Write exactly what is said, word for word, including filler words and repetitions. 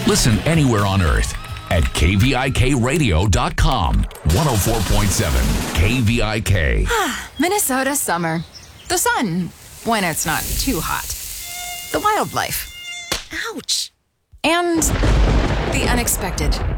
Listen anywhere on Earth at K V I K radio dot com. one oh four point seven K V I K. Minnesota summer. The sun, when it's not too hot. The wildlife. Ouch. And the unexpected.